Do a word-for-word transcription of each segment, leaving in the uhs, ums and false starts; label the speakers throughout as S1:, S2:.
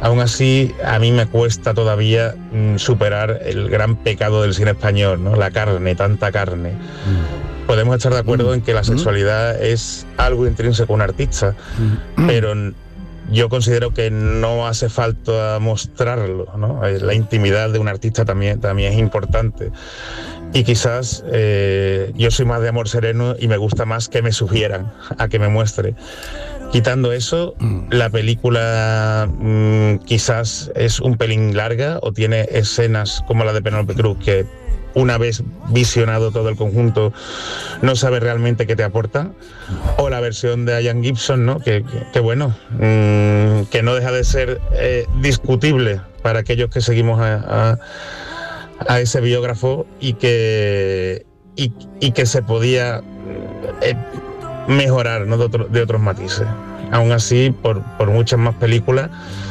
S1: aún así a mí me cuesta todavía mm, superar el gran pecado del cine español, ¿no? La carne, tanta carne. Mm. Podemos estar de acuerdo mm. en que la sexualidad mm. es algo intrínseco a un artista, mm. pero yo considero que no hace falta mostrarlo, ¿no? La intimidad de un artista también, también es importante. Y quizás eh, yo soy más de amor sereno y me gusta más que me sugieran a que me muestre. Quitando eso, mm. la película mmm, quizás es un pelín larga o tiene escenas como la de Penélope Cruz que una vez visionado todo el conjunto no sabes realmente qué te aporta, o la versión de Ian Gibson, ¿no? que, que, que bueno, mmm, que no deja de ser eh, discutible para aquellos que seguimos a, a, a ese biógrafo y que, y, y que se podía eh, mejorar, ¿no? de, otro, de otros matices. Aún así, por, por muchas más películas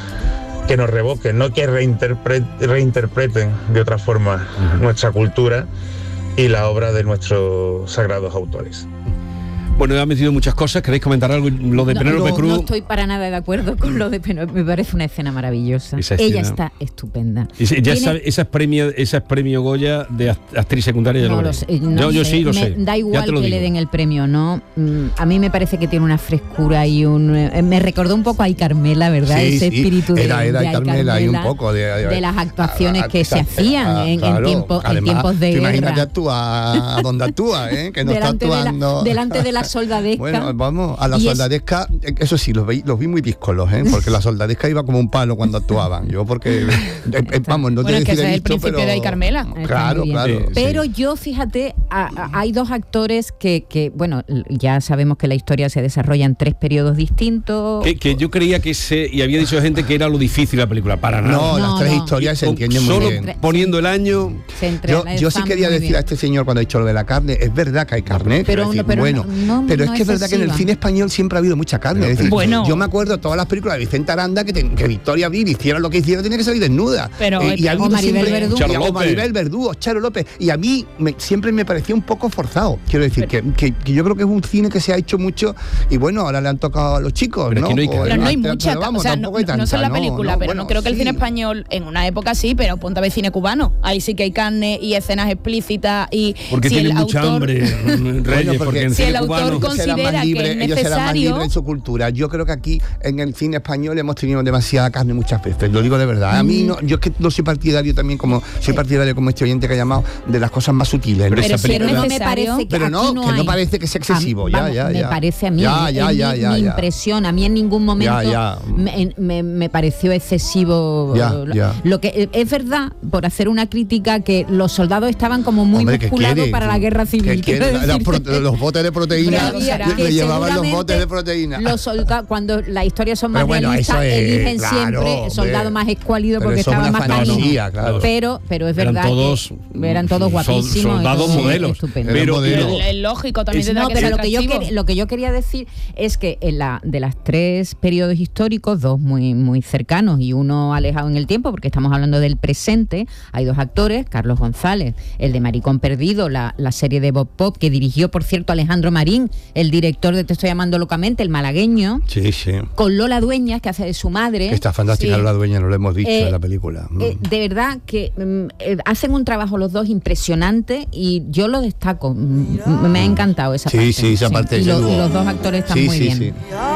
S1: que nos revoquen, no que reinterpre- reinterpreten de otra forma uh-huh. nuestra cultura y la obra de nuestros sagrados autores.
S2: Bueno, ha metido muchas cosas. ¿Queréis comentar algo? Lo de
S3: no,
S2: Penélope
S3: no,
S2: Cruz.
S3: No estoy para nada de acuerdo con lo de Penélope. Me parece una escena maravillosa. Escena. Ella está estupenda.
S2: Ese, ya ¿Tiene... sabe, esa es premio, esa es premio Goya de actriz secundaria.
S3: No
S2: lo
S3: lo sé, no
S2: yo, yo
S3: sé.
S2: sí lo
S3: me,
S2: sé.
S3: Da igual
S2: lo
S3: que
S2: digo.
S3: le den el premio, ¿no? A mí me parece que tiene una frescura y un... Me recordó un poco a Ay Carmela, ¿verdad?
S4: Sí,
S3: Ese
S4: sí.
S3: espíritu de,
S4: era, era
S3: de
S4: Ay Carmela, y un poco de, de,
S3: de las actuaciones
S4: a, a,
S3: que se hacían
S4: a,
S3: en,
S4: claro.
S3: en, tiempo,
S4: Además,
S3: en tiempos de
S4: guerra.
S3: Imagínate
S4: actúa a donde actúa, ¿eh? Que no
S3: delante
S4: está actuando...
S3: De la, delante de la soldadesca.
S4: Bueno, vamos, a la soldadesca, es... eso sí, los vi, los vi muy píscolos, ¿eh? Porque la soldadesca iba como un palo cuando actuaban. Yo porque, eh, vamos, no
S5: bueno,
S4: te
S5: es que ese es el
S4: dicho,
S5: principio
S4: pero...
S5: de Ay Carmela.
S4: Claro, claro.
S3: Sí. Pero yo, fíjate, a, a, hay dos actores que, que, bueno, ya sabemos que la historia se desarrolla en tres periodos distintos.
S2: Que, que yo creía que se, y había dicho gente que era lo difícil la película, para nada.
S4: No, no las tres no. historias se entienden muy
S2: Solo
S4: bien.
S2: Solo poniendo el año...
S4: Yo, yo sí quería decir bien. a este señor cuando ha dicho lo de la carne, es verdad que hay carne, pero, decir, pero, bueno, no, no, pero no es que es verdad que en el cine español siempre ha habido mucha carne. Es decir, bueno. yo me acuerdo de todas las películas de Vicente Aranda que, te, que Victoria Abril hiciera lo que hiciera, tenía que salir desnuda.
S5: Pero,
S4: eh, y ha habido
S3: Maribel
S4: siempre,
S3: Verdú.
S4: Charo López. Maribel Verdú, Charo López. Y a mí me, siempre me parecía un poco forzado. Quiero decir, que, que, que yo creo que es un cine que se ha hecho mucho y bueno, ahora le han tocado a los chicos,
S5: pero
S4: ¿no?
S5: Es que no hay,
S4: o,
S5: pero no hay
S4: pero,
S5: mucha,
S4: pero vamos,
S5: o sea, no,
S4: tanta,
S5: no solo la
S4: no,
S5: película,
S4: no,
S5: pero
S4: bueno,
S5: no creo que el
S4: sí.
S5: cine español en una época sí, pero ponte a ver cine cubano. Ahí sí que hay carne y escenas explícitas y
S2: porque
S5: si
S2: tiene
S5: el
S2: mucha
S5: autor,
S2: hambre, Reyes,
S4: bueno,
S2: porque en
S5: si el
S2: cubano,
S5: autor considera
S4: libre,
S5: que es
S4: ellos serán más
S5: necesario
S4: libres en su cultura. Yo creo que aquí en el cine español hemos tenido demasiada carne muchas veces, lo digo de verdad. A mí no, yo es que no soy partidario también como soy partidario como este oyente que ha llamado de las cosas más sutiles.
S3: Pero,
S4: ¿no?
S3: pero no me parece que
S4: pero no,
S3: no
S4: que
S3: hay.
S4: no parece que sea excesivo.
S3: A,
S4: ya,
S3: vamos,
S4: ya,
S3: me
S4: ya.
S3: parece a mí,
S4: ya, ya,
S3: es
S4: ya,
S3: mi,
S4: ya,
S3: mi
S4: ya.
S3: impresión. A mí en ningún momento
S4: ya, ya.
S3: Me, me, me pareció excesivo.
S4: Ya,
S3: lo,
S4: ya.
S3: lo que es verdad, por hacer una crítica, que los soldados estaban como muy
S4: Hombre,
S3: musculados para la guerra civil.
S4: La, la, pro, los botes de proteína,
S3: que
S4: le llevaban los botes de proteína.
S3: Los soldados, cuando las historias son más
S4: bueno,
S3: realistas,
S4: es,
S3: eligen
S4: claro,
S3: siempre soldado más escuálido porque estaban más
S4: fantasía, claro.
S3: Pero, pero es verdad
S2: eran todos,
S3: que eran todos guapísimos.
S2: Soldados
S3: todo,
S2: modelos.
S3: Estupendo.
S2: Pero
S5: modelo. el, el lógico también tendrá
S3: no,
S5: que
S3: pero
S5: ser
S3: lo que, yo quer, lo que yo quería decir es que en la, de las tres periodos históricos, dos muy, muy cercanos y uno alejado en el tiempo, porque estamos hablando del presente, hay dos actores, Carlos González, el de Maricón Perdido, la, la serie de Bob Pop, que dirigió, por cierto, Alejandro Marín, el director de Te estoy llamando locamente, el malagueño,
S4: sí, sí.
S3: con Lola Dueñas, que hace de su madre.
S4: Que está fantástica, sí. Lola Dueñas, lo hemos dicho eh, en la película. Mm.
S3: Eh, de verdad que eh, hacen un trabajo los dos impresionante y yo lo destaco. Mm, me ha encantado esa
S4: sí,
S3: parte.
S4: Sí, esa sí, parte.
S3: Y, lo, y los dos actores están
S4: sí,
S3: muy
S4: sí,
S3: bien.
S4: Sí.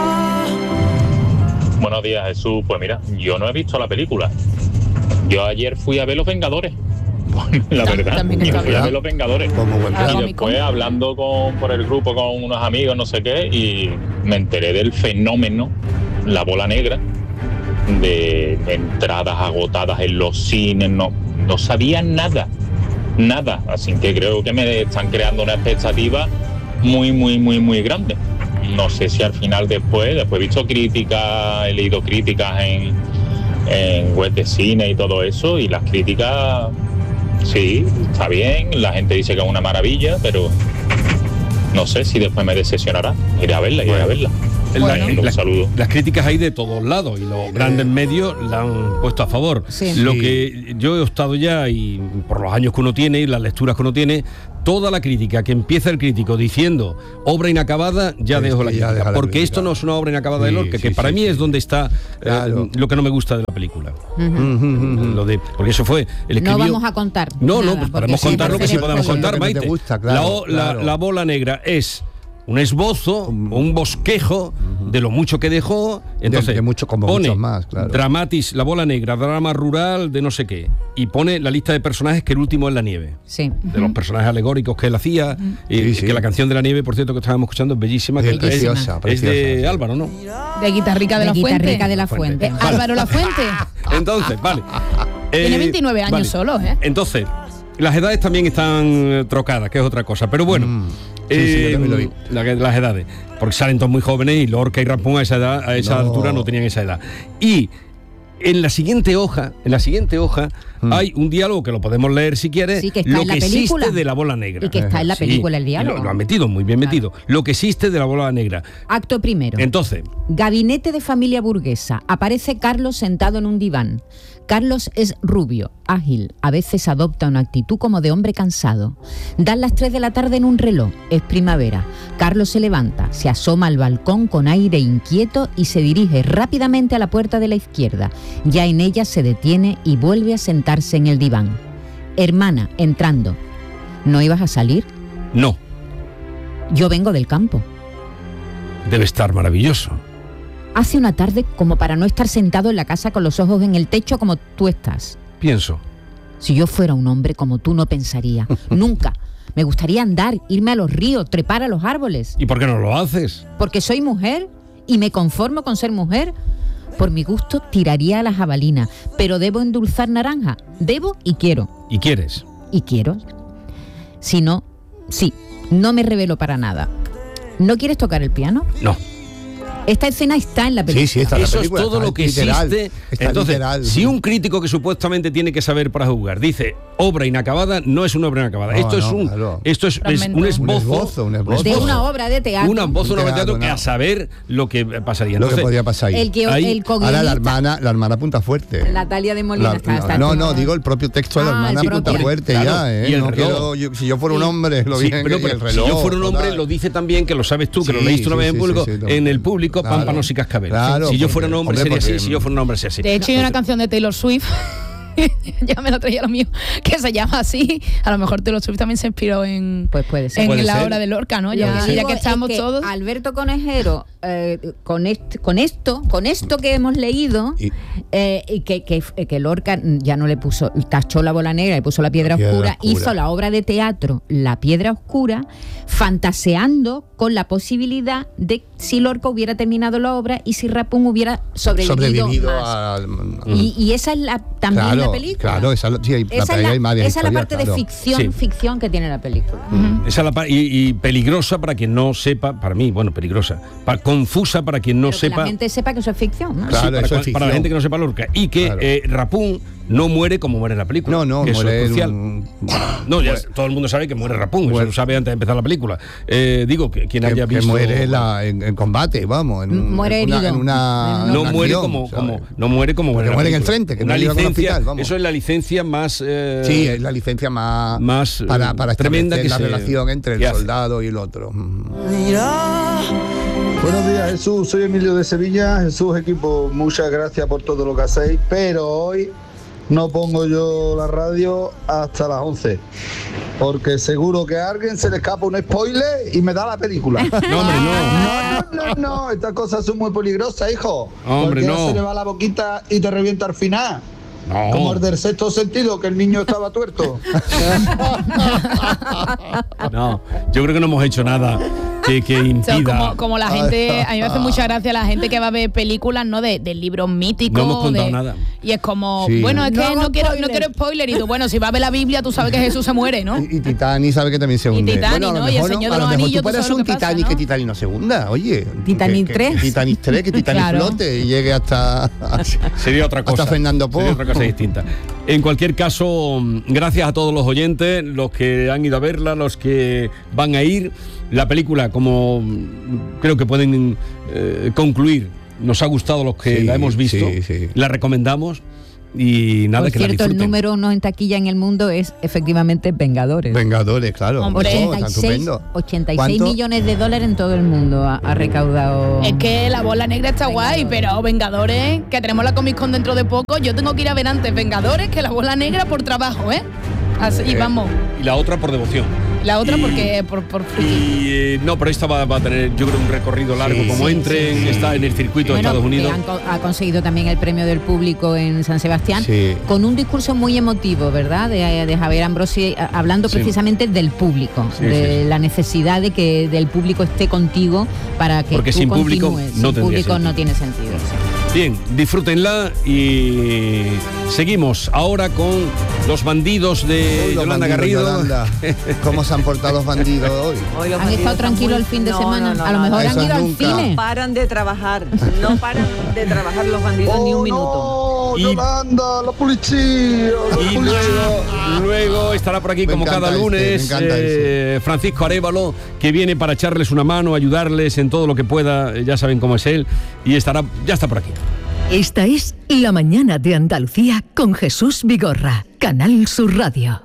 S6: Buenos días, Jesús. Pues mira, yo no he visto la película. Yo ayer fui a ver Los Vengadores. La verdad, yo fui a ver Los Vengadores. Y después hablando con, por el grupo con unos amigos, no sé qué, y me enteré del fenómeno, la bola negra, de entradas agotadas en los cines, no, no sabía nada, nada. Así que creo que me están creando una expectativa muy, muy, muy, muy grande. No sé si al final después, después he visto críticas, he leído críticas en, en web de cine y todo eso, y las críticas, sí, está bien, la gente dice que es una maravilla, pero no sé si después me decepcionará. Iré a verla, iré bueno. a verla.
S2: Bueno. La,
S6: un saludo.
S2: Las críticas hay de todos lados y los grandes medios la han puesto a favor.
S3: Sí.
S2: Lo
S4: sí.
S2: que yo he estado ya, y por los años que uno tiene y las lecturas que uno tiene, toda la crítica que empieza el crítico diciendo obra inacabada, ya dejo la crítica, porque la crítica. Esto no es una obra inacabada sí, de Lorca, sí, que para sí, mí sí. es donde está claro. eh, lo que no me gusta de la película. Uh-huh. Lo de, porque eso fue el escribió,
S3: no vamos a contar
S2: no, nada, no, pues podemos contar lo que sí podemos contar, Maite.
S4: Gusta, claro,
S2: la,
S4: claro.
S2: La, la bola negra es un esbozo, un bosquejo uh-huh. de lo mucho que dejó. Entonces,
S4: de, de mucho, como
S2: pone
S4: muchos más, claro.
S2: Dramatis, la bola negra, drama rural de no sé qué. Y pone la lista de personajes que el último es la nieve.
S3: Sí.
S2: De los personajes alegóricos que él hacía. Uh-huh. Y sí, sí. que la canción de la nieve, por cierto, que estábamos escuchando, es bellísima.
S4: Es
S2: que
S4: preciosa,
S2: es,
S4: preciosa.
S2: Es de
S4: sí.
S2: Álvaro, ¿no?
S5: De Guitarrica de, de la
S3: Guitarrica
S5: Fuente.
S3: de la Fuente.
S5: Fuente. Álvaro La Fuente.
S2: Entonces, vale.
S5: Tiene veintinueve años vale. solo, ¿eh?
S2: Entonces, las edades también están trocadas, que es otra cosa. Pero bueno... Mm. Sí,
S4: eh, sí, lo vi.
S2: La, las edades, porque salen todos muy jóvenes y Lorca y Rapón a esa edad, a esa no. altura no tenían esa edad. Y en la siguiente hoja, en la siguiente hoja mm. hay un diálogo que lo podemos leer si quieres,
S3: sí, que está
S2: lo
S3: en la
S2: que
S3: película.
S2: existe de la bola negra.
S3: Y que está en la película sí, el diálogo.
S2: Lo, lo han metido, muy bien metido. Claro. Lo que existe de la bola negra.
S3: Acto primero.
S2: Entonces.
S3: Gabinete de familia burguesa. Aparece Carlos sentado en un diván. Carlos es rubio, ágil, a veces adopta una actitud como de hombre cansado. Dan las tres de la tarde en un reloj, es primavera. Carlos se levanta, se asoma al balcón con aire inquieto y se dirige rápidamente a la puerta de la izquierda. Ya en ella se detiene y vuelve a sentarse en el diván. Hermana, entrando. ¿No ibas a salir?
S2: No.
S3: Yo vengo del campo.
S2: Debe estar maravilloso.
S3: Hace una tarde como para no estar sentado en la casa con los ojos en el techo como tú estás.
S2: Pienso.
S3: Si yo fuera un hombre como tú no pensaría. Nunca. Me gustaría andar, irme a los ríos, trepar a los árboles.
S2: ¿Y por qué no lo haces?
S3: Porque soy mujer y me conformo con ser mujer. Por mi gusto tiraría a la jabalina, pero debo endulzar naranja. Debo y quiero.
S2: ¿Y quieres?
S3: Y quiero. Si no, sí, no me revelo para nada. ¿No quieres tocar el piano?
S2: No.
S3: Esta escena está en la película.
S4: Sí, sí, está en la
S2: Eso
S4: película,
S2: es todo
S4: está
S2: lo que
S4: literal,
S2: existe.
S4: está
S2: Entonces,
S4: literal.
S2: si un crítico que supuestamente tiene que saber para jugar dice obra inacabada, no es una obra inacabada. No, esto, no, es un, claro. esto es es un esbozo,
S4: un esbozo, un esbozo.
S3: De una obra de teatro.
S2: Un esbozo, una obra de teatro
S4: no.
S2: que a saber lo que pasaría.
S4: Lo
S2: Entonces,
S4: que podía pasar ahí.
S3: El que,
S2: ahí
S3: el
S4: ahora la hermana, la hermana punta fuerte.
S3: Natalia de Molina
S4: la,
S3: está, está
S4: No, no, digo el propio texto de la
S3: ah,
S4: hermana punta fuerte claro. ya, ¿eh?
S2: Y el
S4: no quiero, yo, si yo fuera un hombre, lo
S2: sí,
S4: bien
S2: pero,
S4: que,
S2: pero,
S4: el reloj.
S2: Si yo fuera un hombre, total. Lo dice también, que lo sabes tú, que sí, lo leíste una vez en público, en el público, claro. Pámpanos y Cascabel.
S4: Claro,
S2: si yo fuera un hombre,
S4: hombre,
S2: sería así, si yo fuera un hombre, sería así.
S5: De hecho, hay una canción de Taylor Swift, ya me lo traía lo mío, que se llama así. A lo mejor Taylor Swift también se inspiró en,
S3: pues puede ser.
S5: en
S2: puede
S5: la
S2: ser.
S5: obra de Lorca, ¿no? Ya, ya que estamos
S3: es que
S5: todos.
S3: Alberto Conejero, eh, con, este, con esto, con esto que hemos leído, y, eh, y que, que, que Lorca ya no le puso, tachó la bola negra, le puso la piedra, la piedra oscura, oscura, hizo la obra de teatro La Piedra Oscura, fantaseando con la posibilidad de si Lorca hubiera terminado la obra y si Rapón hubiera sobrevivido, sobrevivido más. A, y, y esa es la, también
S4: claro,
S3: la película.
S4: Claro, esa, sí, hay,
S3: esa,
S4: la,
S3: es, la,
S4: hay más
S3: esa
S4: historia,
S3: es la parte
S4: claro.
S3: de ficción, sí. ficción que tiene la película.
S2: Uh-huh. Esa es la, y, y peligrosa para quien no sepa, para mí, bueno, peligrosa, para, confusa para quien no
S3: Pero
S2: sepa.
S3: Que la gente sepa que eso es ficción, ¿no?
S4: Claro,
S2: sí, para,
S4: eso es ficción.
S2: Para la gente que no sepa Lorca. Y que
S4: claro.
S2: eh, Rapún no muere como muere en la película.
S4: No, no,
S2: que
S4: muere
S2: eso es crucial.
S4: Un...
S2: No, ya todo el mundo sabe que muere Rapún, muere. Eso lo sabe antes de empezar la película. Eh, digo, que quien
S4: que,
S2: haya visto.
S4: Que muere la, en, en combate, vamos. En,
S3: muere
S4: en una,
S3: herido.
S4: En una,
S2: no,
S4: una
S2: muere
S4: acción,
S2: como, como, no muere como muere.
S4: muere en el frente, que
S2: una
S4: no
S2: licencia,
S4: hospital, vamos.
S2: Eso es la licencia más. Eh,
S4: sí, es la licencia más.
S2: más
S4: para, para
S2: tremenda que
S4: la
S2: se,
S4: relación entre el soldado y el otro. Mira.
S7: Buenos días, Jesús. Soy Emilio de Sevilla. Jesús, equipo, muchas gracias por todo lo que hacéis, pero hoy no pongo yo la radio hasta las once, porque seguro que a alguien se le escapa un spoiler y me da la película.
S2: No, hombre, no.
S7: No, no, no, no. Estas cosas son muy peligrosas, hijo.
S2: Hombre,
S7: porque
S2: no.
S7: se le va la boquita y te revienta al final.
S2: No.
S7: Como el del sexto sentido, que el niño estaba tuerto.
S2: No, yo creo que no hemos hecho nada que, que impida.
S5: O sea, como, como la gente, a mí me hace mucha gracia la gente que va a ver películas, ¿no? De, de libros míticos.
S2: No hemos contado
S5: de,
S2: nada.
S5: Y es como,
S4: sí.
S5: bueno, es que
S3: no,
S5: no quiero, no quiero spoiler. Y tú, bueno, si va a ver la Biblia, tú sabes que Jesús se muere, ¿no?
S4: Y, y Titanic sabe que también se hunde.
S5: Y Titanic,
S4: bueno, a lo
S5: ¿no? Y el
S4: mejor,
S5: Señor
S4: no,
S5: de los
S4: a lo mejor
S5: Anillos,
S4: tú puedes
S5: tú
S4: hacer un
S5: sabes lo que
S4: Titanic
S5: pasa,
S4: que
S5: ¿no?
S4: Titanic no se hunda, oye.
S3: Titanic
S4: que,
S3: tres.
S4: Que, Titanic tres, que Titanic
S5: Claro.
S4: flote y llegue hasta...
S2: Sería otra cosa.
S4: Hasta Fernando Po.
S2: Sería otra cosa distinta. En cualquier caso, gracias a todos los oyentes, los que han ido a verla, los que van a ir. La película, como creo que pueden eh, concluir, nos ha gustado los que
S4: sí,
S2: la hemos visto,
S4: sí, sí.
S2: la recomendamos. y nada,
S3: Por
S2: que
S3: cierto,
S2: la disfruten.
S3: El número uno en taquilla en el mundo es efectivamente Vengadores.
S4: Vengadores, claro.
S3: ochenta y seis, ochenta y seis millones de dólares en todo el mundo ha, ha recaudado.
S5: Es que la bola negra está Vengadores. Guay, pero Vengadores, que tenemos la Comic Con dentro de poco, yo tengo que ir a ver antes Vengadores que la bola negra por trabajo, ¿eh? Así, y vamos.
S2: Y la otra por devoción.
S5: La otra
S2: y,
S5: porque por, por friki.
S2: Y eh, no, pero esta va, va a tener, yo creo, un recorrido largo. Sí, como sí, entre, sí, sí. está en el circuito bueno, de Estados Unidos.
S3: Han, ha conseguido también el premio del público en San Sebastián, sí. con un discurso muy emotivo, ¿verdad? De, de Javier Ambrosi, hablando sí. precisamente del público, sí, de sí. la necesidad de que del público esté contigo para que
S2: Porque
S3: tú
S2: sin
S3: continúes.
S2: Público no
S3: sin público
S2: sentido.
S3: no tiene sentido. Sí.
S2: Bien, disfrútenla y seguimos ahora con los bandidos de Uy, los Yolanda bandidos, Garrido. Yolanda.
S4: ¿Cómo se han portado los bandidos hoy?
S3: hoy los han bandidos estado tranquilos muy... el fin de no, semana. No, no, a lo mejor han ido nunca. al cine.
S8: No paran de trabajar, no paran de trabajar los bandidos oh, ni un minuto.
S7: No, y, Yolanda, la policía. La
S2: y
S7: policía.
S2: Luego, luego estará por aquí me como cada lunes este, eh, Francisco Arévalo, que viene para echarles una mano, ayudarles en todo lo que pueda. Ya saben cómo es él y estará, ya está por aquí.
S9: Esta es La Mañana de Andalucía con Jesús Vigorra, Canal Sur Radio.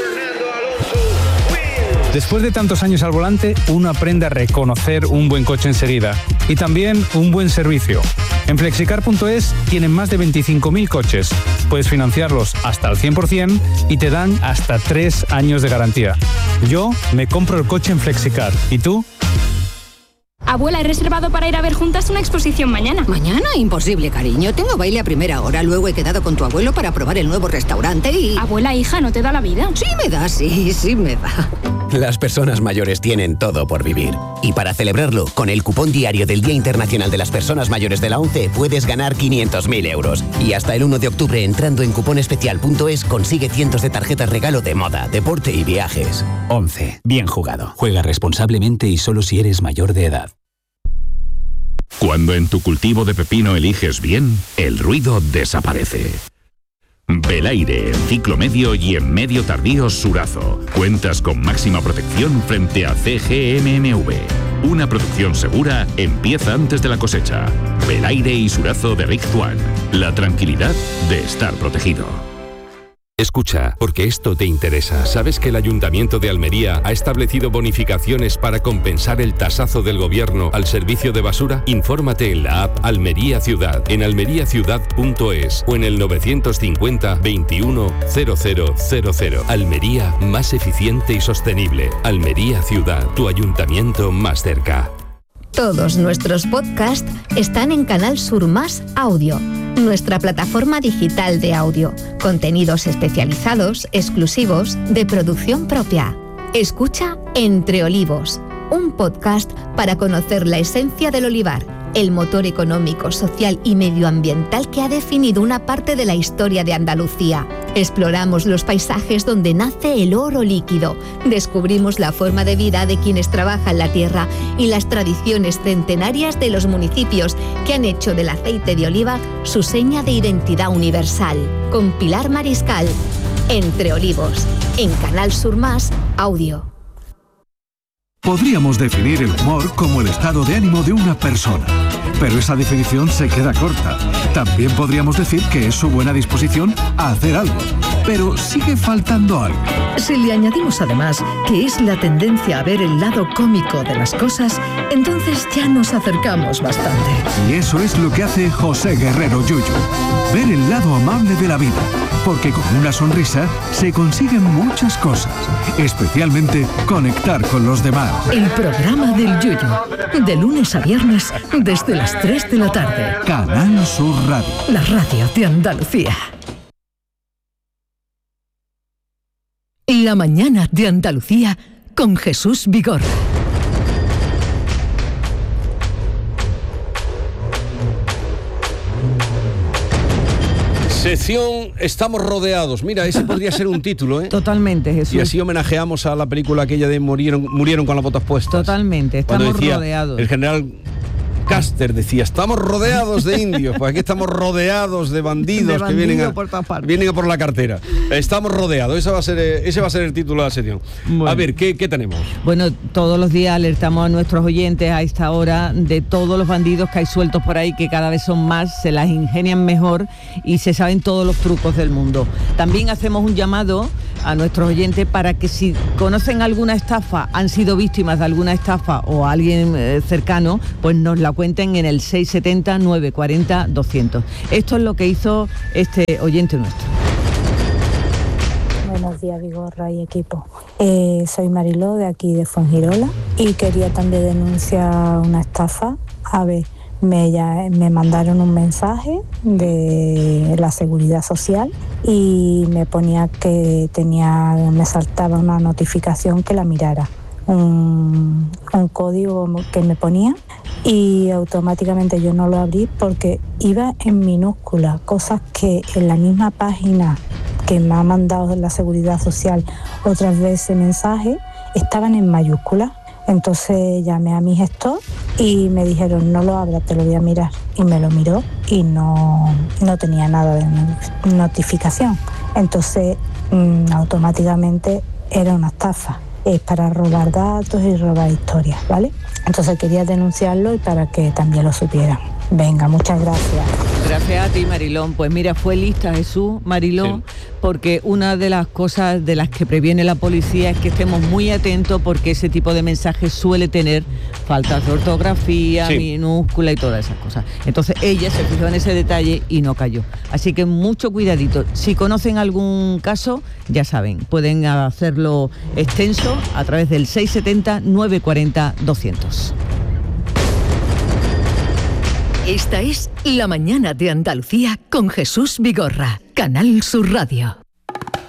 S10: Después de tantos años al volante, uno aprende a reconocer un buen coche enseguida y también un buen servicio. En flexicar punto es tienen más de veinticinco mil coches. Puedes financiarlos hasta al cien por ciento y te dan hasta tres años de garantía. Yo me compro el coche en Flexicar. ¿Y tú?
S11: Abuela, he reservado para ir a ver juntas una exposición mañana.
S12: ¿Mañana? Imposible, cariño. Tengo baile a primera hora. Luego he quedado con tu abuelo para probar el nuevo restaurante y...
S11: Abuela, hija, ¿no te da la vida?
S12: Sí me da, sí, sí me da.
S13: Las personas mayores tienen todo por vivir. Y para celebrarlo, con el cupón diario del Día Internacional de las Personas Mayores de la ONCE puedes ganar quinientos mil euros. Y hasta el uno de octubre, entrando en cupón especial punto es, consigue cientos de tarjetas regalo de moda, deporte y viajes.
S14: ONCE. Bien jugado. Juega responsablemente y solo si eres mayor de edad.
S15: Cuando en tu cultivo de pepino eliges bien, el ruido desaparece. Belaire, en ciclo medio y en medio tardío Surazo. Cuentas con máxima protección frente a C G M M V. Una producción segura empieza antes de la cosecha. Belaire y Surazo de Rick Swan. La tranquilidad de estar protegido.
S16: Escucha, porque esto te interesa. ¿Sabes que el Ayuntamiento de Almería ha establecido bonificaciones para compensar el tasazo del gobierno al servicio de basura? Infórmate en la app Almería Ciudad, en almería ciudad punto es o en el novecientos cincuenta veintiuno cero cero cero cero. Almería, más eficiente y sostenible. Almería Ciudad, tu ayuntamiento más cerca.
S17: Todos nuestros podcasts están en Canal Sur Más Audio, nuestra plataforma digital de audio. Contenidos especializados, exclusivos, de producción propia. Escucha Entre Olivos, un podcast para conocer la esencia del olivar, el motor económico, social y medioambiental que ha definido una parte de la historia de Andalucía. Exploramos los paisajes donde nace el oro líquido, descubrimos la forma de vida de quienes trabajan la tierra y las tradiciones centenarias de los municipios que han hecho del aceite de oliva su seña de identidad universal. Con Pilar Mariscal, Entre Olivos, en Canal Sur Más Audio.
S18: Podríamos definir el humor como el estado de ánimo de una persona, pero esa definición se queda corta. También podríamos decir que es su buena disposición a hacer algo, pero sigue faltando algo.
S9: Si le añadimos además que es la tendencia a ver el lado cómico de las cosas, entonces ya nos acercamos bastante.
S18: Y eso es lo que hace José Guerrero Yuyu, ver el lado amable de la vida, porque con una sonrisa se consiguen muchas cosas, especialmente conectar con los demás.
S9: El programa del Yuyu, de lunes a viernes desde las tres de la tarde.
S18: Canal Sur Radio.
S9: La radio de Andalucía. La mañana de Andalucía con Jesús Vigorra.
S2: Sección Estamos rodeados. Mira, ese podría ser un título, ¿eh?
S3: Totalmente, Jesús.
S2: Y así homenajeamos a la película aquella de Murieron, murieron con las botas puestas.
S3: Totalmente, estamos decía, rodeados.
S2: El general Caster decía, estamos rodeados de indios, pues aquí estamos rodeados de bandidos, de que vienen a, por vienen a por la cartera. Estamos rodeados, ese va a ser, ese va a ser el título de la sección. Bueno. A ver, ¿qué, ¿qué tenemos?
S19: Bueno, todos los días alertamos a nuestros oyentes a esta hora de todos los bandidos que hay sueltos por ahí, que cada vez son más, se las ingenian mejor y se saben todos los trucos del mundo. También hacemos un llamado a nuestros oyentes para que si conocen alguna estafa, han sido víctimas de alguna estafa o alguien eh, cercano, pues nos la cuenten en el seis siete cero, nueve cuatro cero, doscientos. Esto es lo que hizo este oyente nuestro.
S20: Buenos días, Vigorra y equipo. Eh, soy Mariló, de aquí de Fuengirola, y quería también denunciar una estafa. A ver, me, ya, me mandaron un mensaje de la Seguridad Social y me ponía que tenía, me saltaba una notificación que la mirara. Un, un código que me ponía y automáticamente yo no lo abrí porque iba en minúscula, cosas que en la misma página que me ha mandado la Seguridad Social otras veces mensajes estaban en mayúsculas. Entonces llamé a mi gestor y me dijeron, no lo abras, te lo voy a mirar. Y me lo miró y no, no tenía nada de notificación. Entonces mmm, automáticamente era una estafa. Es para robar datos y robar historias, ¿vale? Entonces quería denunciarlo y para que también lo supieran. Venga, muchas gracias.
S19: Gracias a ti, Marilón. Pues mira, fue lista Jesús, Marilón, sí. Porque una de las cosas de las que previene la policía es que estemos muy atentos porque ese tipo de mensajes suele tener faltas de ortografía, sí. minúscula y todas esas cosas. Entonces ella se fijó en ese detalle y no cayó. Así que mucho cuidadito. Si conocen algún caso, ya saben, pueden hacerlo extenso a través del seis siete cero, nueve cuatro cero, doscientos.
S9: Esta es La Mañana de Andalucía con Jesús Vigorra, Canal Sur Radio.